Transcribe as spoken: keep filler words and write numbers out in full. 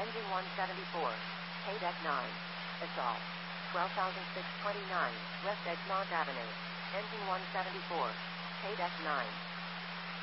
engine one seventy-four, K deck nine, assault, twelve thousand six hundred twenty-nine, West Edgemont Avenue, engine one seventy-four, K deck nine.